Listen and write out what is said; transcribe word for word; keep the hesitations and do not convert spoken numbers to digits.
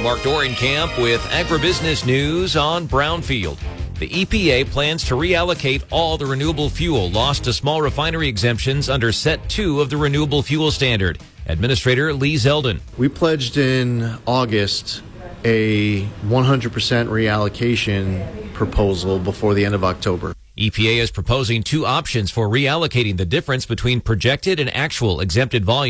Mark Dorenkamp with Agribusiness News on Brownfield. The E P A plans to reallocate all the renewable fuel lost to small refinery exemptions under Set two of the Renewable Fuel Standard. Administrator Lee Zeldin. We pledged in August a one hundred percent reallocation proposal before the end of October. E P A is proposing two options for reallocating the difference between projected and actual exempted volume.